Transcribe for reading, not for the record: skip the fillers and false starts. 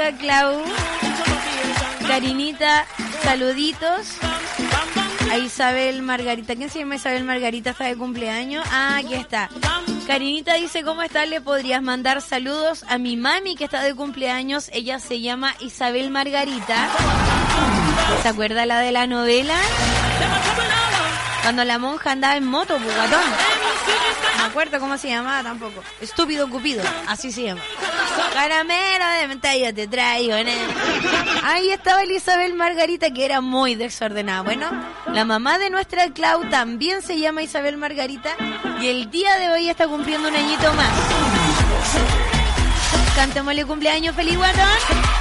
amiga Clau. Karinita, saluditos. A Isabel Margarita. ¿Quién se llama Isabel Margarita? Está de cumpleaños. Ah, aquí está. Karinita dice, ¿cómo estás? Le podrías mandar saludos a mi mami que está de cumpleaños. Ella se llama Isabel Margarita. ¿Se acuerda la de la novela? Cuando la monja andaba en moto, bugatón. No me acuerdo cómo se llamaba tampoco. Estúpido Cupido, así se llama. Caramelo de mentalla te traigo, ¿eh? Ahí estaba Isabel Margarita, que era muy desordenada. Bueno, la mamá de nuestra Clau también se llama Isabel Margarita y el día de hoy está cumpliendo un añito más. Cantémosle cumpleaños feliz, guatón.